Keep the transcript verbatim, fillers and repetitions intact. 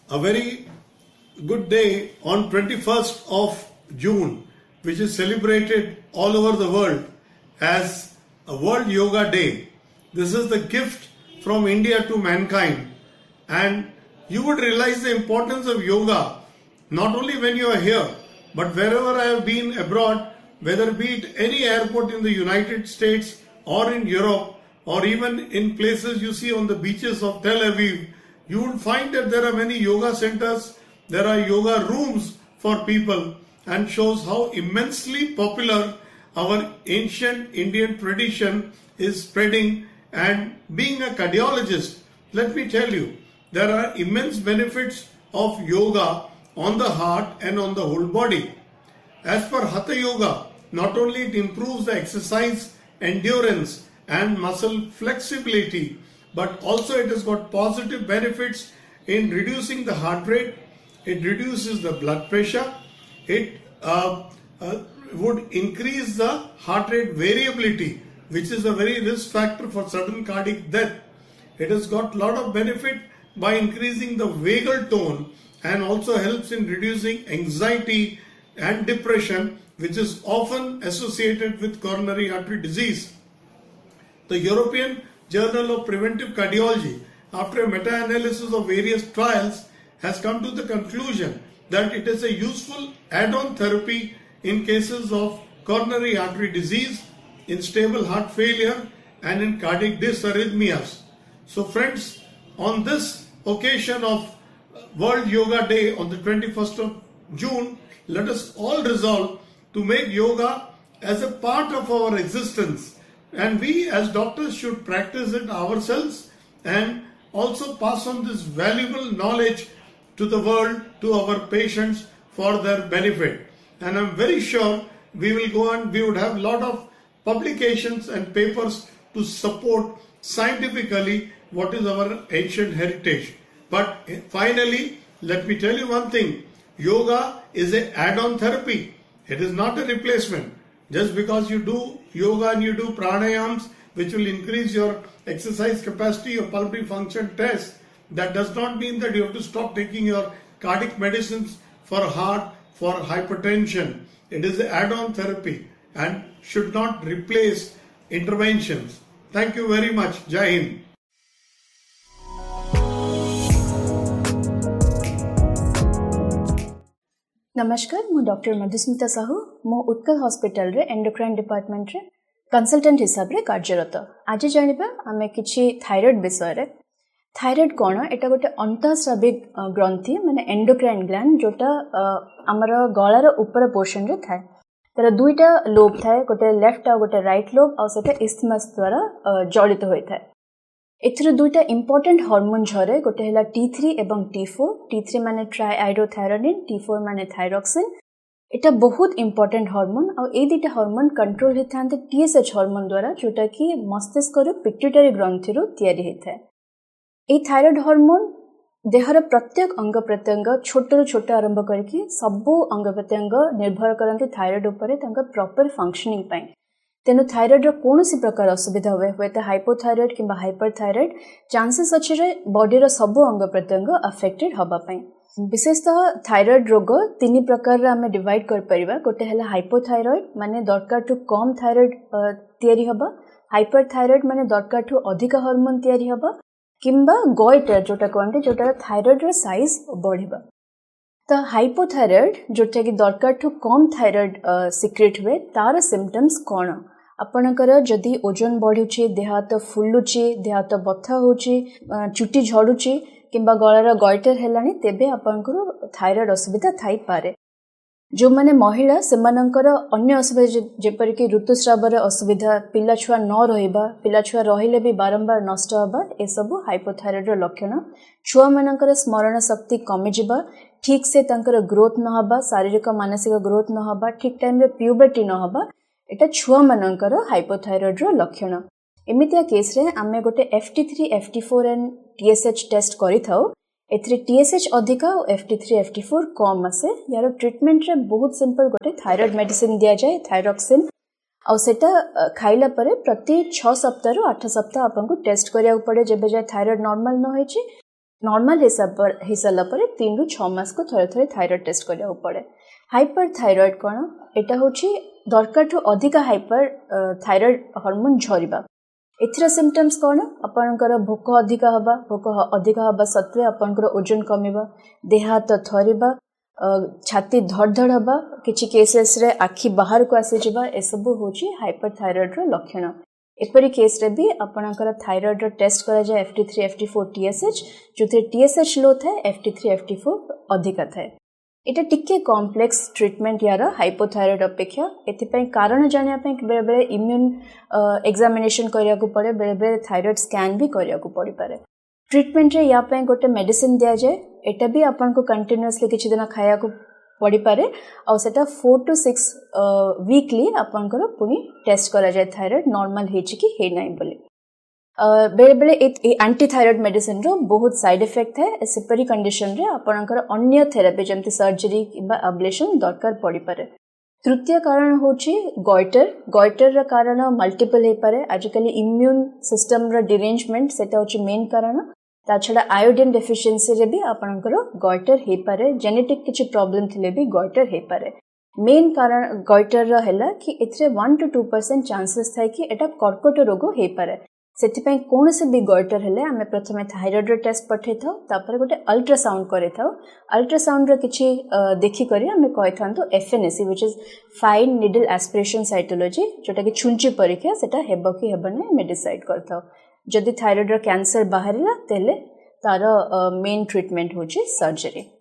a very good day on twenty-first of June, which is celebrated all over the world as a World Yoga Day. This is the gift from India to mankind, and you would realize the importance of yoga not only when you are here, but wherever I have been abroad, whether be it any airport in the United States or in Europe, or even in places you see on the beaches of Tel Aviv, you will find that there are many yoga centers, there are yoga rooms for people, and shows how immensely popular our ancient Indian tradition is spreading. And being a cardiologist, let me tell you, there are immense benefits of yoga on the heart and on the whole body. As per Hatha Yoga, not only it improves the exercise endurance and muscle flexibility, but also it has got positive benefits in reducing the heart rate, it reduces the blood pressure, it uh, uh, would increase the heart rate variability, which is a very risk factor for sudden cardiac death. It has got a lot of benefit by increasing the vagal tone and also helps in reducing anxiety and depression, which is often associated with coronary artery disease. The European Journal of Preventive Cardiology, after a meta-analysis of various trials, has come to the conclusion that it is a useful add-on therapy in cases of coronary artery disease, in stable heart failure, and in cardiac dysarrhythmias. So friends, on this occasion of World Yoga Day on the twenty-first of June, let us all resolve to make yoga as a part of our existence, and we as doctors should practice it ourselves and also pass on this valuable knowledge to the world, to our patients, for their benefit. And I'm very sure we will go on, we would have a lot of publications and papers to support scientifically what is our ancient heritage. But finally, let me tell you one thing, yoga is an add-on therapy. It is not a replacement. Just because you do yoga and you do pranayams, which will increase your exercise capacity, your pulmonary function test, that does not mean that you have to stop taking your cardiac medicines for heart, for hypertension. It is an add-on therapy and should not replace interventions. Thank you very much. Jai Hind. नमस्कार, मु doctor Madhusmita Sahu मो Utkal hospital रे endocrine department रे consultant हिसाब रे कार्यरत। आज जानिबा आमे किछि थायराइड विषय रे। थायराइड कोन एटा गोटे अंतःस्राविक ग्रंथि माने एंडोक्राइन ग्लैंड जोटा हमर गळार ऊपर पोर्शन रे थाए। तर दुईटा लोब थाए, गोटे लेफ्ट आ गोटे राइट लोब आ सेटा इस्थमस द्वारा जड़ित होय थाए। एथिरे दुईटा इंपोर्टेंट हार्मोन झरे, गोटे हैला टी थ्री एवं टी फोर। टी थ्री माने ट्राइआइडोथायरोनिन, टी फोर माने थायरॉक्सिन। एटा बहुत इंपोर्टेंट हार्मोन आ ए दुईटा हार्मोन कंट्रोल हेथांते टीएसएच हार्मोन द्वारा, जोटा कि मस्तिष्क रो पिट्यूटरी ग्रंथि रो तयारी हेथाय। ए थायराइड हार्मोन देहर प्रत्येक अंग प्रत्यंग छोट रु छोट आरंभ करके सबो अंग प्रत्यंग निर्भर करते थायराइड उपरे तांका प्रॉपर फंक्शनिंग पई। तेनु थायराइड रो कोनोसी प्रकार असुविधा हुए हुए तो हाइपोथायराइड किंबा हाइपरथायराइड चांसेस अछि रे बॉडी रो सबो अंग प्रत्यंग अफेक्टेड हबा पई। विशेषतः थायराइड रोग तीन प्रकार रे हमें डिवाइड कर परिबा। गोटे हला हाइपोथायराइड माने दरकार टू कम थायराइड तयारी हबा, हाइपरथायराइड माने दरकार टू अधिक हार्मोन तयारी हबा, किंबा गोइटर जोटा कहते जोटा थायराइड रो साइज बढ़िबा। तो हाइपोथायराइड जोटा कि दरकार टू कम थायराइड सिक्रेट हुए, तार सिम्पटम्स कौन? आपणकर जदि ओजन बढ़ुची, देह हाथ फुलुची, देह हाथ बथा होची, चुटी झड़ुची किंबा गଳାର गॉइटर हेलानी, तेबे आपणकर थायराइड असुविधा थाई पारे। जो माने महिला सेमानकर अन्य असुविधा जेपर कि ऋतुस्रावर असुविधा, पिला छुआ न रहिबा, पिला छुआ रहिले भी बारंबार नष्ट हबा, ए सब हाइपोथायराइड रो लक्षण। छुआ मानकर स्मरण शक्ति कमी जिबा, ठीक से तांकर ग्रोथ न हबा, शारीरिक मानसिक ग्रोथ न हबा, ठीक टाइम रे प्यूबर्टी न हबा, एटा छुआ मानकर हाइपोथायराइड रो लक्षण। एमितिया केस रे आमे गोटे F T three, F T four and T S H test करि थाउ। एथरे टी एस एच अधिका और F T three, F T four कम आसे। यार ट्रीटमेंट रे बहुत सिंपल, गोटे थायराइड मेडिसिन दिया जाए, थायरॉक्सिन, और सेटा खाइला परे प्रति छह सप्ताह रु आठ सप्ताह आपन को टेस्ट करिया पड़े, जेबे जाय थायराइड नॉर्मल न होइची नॉर्मल हो सारा पर तीन रु छः मास को थरे थरे थायराइड टेस्ट करिया पड़े। हाइपर थायराइड कौन एटा होची दरकार ठू अधिक हाइपर थायराइड हार्मोन झरिबा। एथिरा सिम्पटम्स कौन आपनकर भोक अधिक हवा भोक अधिक हवा सत्वे आपनकर ओजन कमिबा देह हाथ थरिबा छाती धड़ धड़ हवा किछि केसेस रे आखि बाहर को आसी जिबा ए सब होची हाइपर थायराइड रो लक्षण। एपरी केस रे भी आपनकर थायराइड रो टेस्ट करा जाय F T three F T four T S H जोथे T S H लो थाए F T three F T four अधिक थाए। एटा टिके कॉम्प्लेक्स ट्रीटमेंट यार हाइपोथायराइड अपेक्षा एथिपई कारण जानिया पे बेले बेले इम्यून एग्जामिनेशन करिया को पड़े बेले बेले थायराइड स्कैन भी करिया को पड़ी पारे। ट्रीटमेंट रे या पे गोटे मेडिसिन दिया जाए एटा भी आपन को कंटीन्यूअसली किछि दिन खाया को पड़ी पारे और सेटा फोर टू सिक्स वीकली आपन को पुनी टेस्ट करा जाए थायराइड नॉर्मल हेछि कि हे नै बोली। बेले बेले एंटी थायराइड मेडिसिन रो बहुत साइड इफेक्ट है। सेपरी कंडीशन रे आपनकर अन्य थेरापी जमती सर्जरी किबा अब्लेशन दरकार पड़ी पारे। तृतीय कारण होची गॉइटर। गॉइटर रा कारण मल्टीपल हे पारे। आजकल इम्यून सिस्टम रा डिरेंजमेंट सेटा होची मेन कारण। ता छडा आयोडीन डेफिशिएंसी रे भी आपनकर गॉइटर हे पारे। जेनेटिक किछि प्रॉब्लम थिले भी गॉइटर हे पारे। मेन कारण गॉइटर रा हैला कि एथरे one two two percent chances थाए कि एटा कर्कट रोग हे पारे। सेथिपई कौन से भी गॉइटर हेले आमे प्रथमे थायराइड टेस्ट पठे था तापर गोटे अल्ट्रासाउंड करे था। अल्ट्रासाउंड रो किछि देखि करी आमे कहि थांतो FNAC which is fine needle aspiration cytology जोटा कि छुंची परीक्षा सेटा हेबो कि हेबो नै मे डिसाइड करथाओ। जदि थायराइड रो कैंसर बाहरिला तेले तार मेन ट्रीटमेंट होची सर्जरी।